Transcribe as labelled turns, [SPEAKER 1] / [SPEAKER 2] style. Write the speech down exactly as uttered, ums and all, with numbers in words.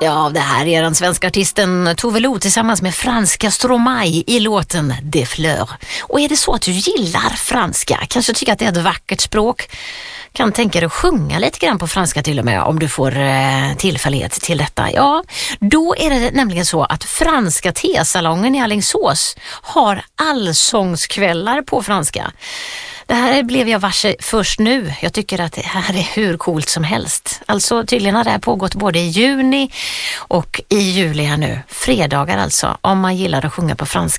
[SPEAKER 1] Ja, det här är den svenska artisten Tove Lo tillsammans med franska Stromae i låten Des Fleurs. Och är det så att du gillar franska, kanske tycker att det är ett vackert språk, kan tänka dig att sjunga lite grann på franska till och med om du får eh, tillfällighet till detta. Ja, då är det nämligen så att franska tesalongen i Alingsås har allsångskvällar på franska. Det här blev jag varse först nu. Jag tycker att det här är hur coolt som helst. Alltså tydligen har det här pågått både i juni och i juli här nu. Fredagar alltså, om man gillar att sjunga på franska.